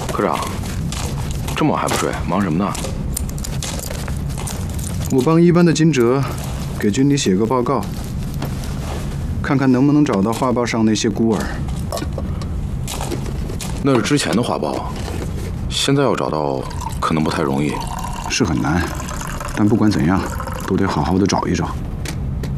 科长，这么晚还不睡，忙什么呢？ 我帮一班的金哲给军里写个报告，看看能不能找到画报上那些孤儿。 那是之前的画报，现在要找到可能不太容易。 是很难，但不管怎样，都得好好的找一找。